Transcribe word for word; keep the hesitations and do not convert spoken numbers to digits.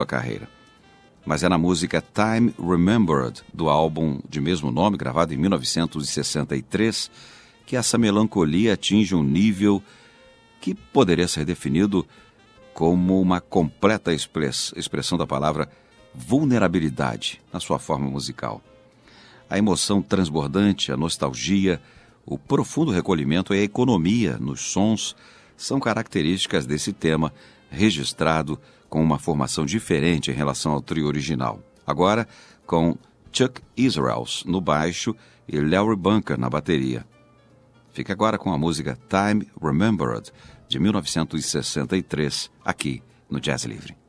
sua carreira. Mas é na música Time Remembered, do álbum de mesmo nome, gravado em mil novecentos e sessenta e três, que essa melancolia atinge um nível que poderia ser definido como uma completa express, expressão da palavra vulnerabilidade na sua forma musical. A emoção transbordante, a nostalgia, o profundo recolhimento e a economia nos sons são características desse tema, registrado com uma formação diferente em relação ao trio original. Agora, com Chuck Israels no baixo e Larry Bunker na bateria. Fique agora com a música Time Remembered, de mil novecentos e sessenta e três, aqui no Jazz Livre.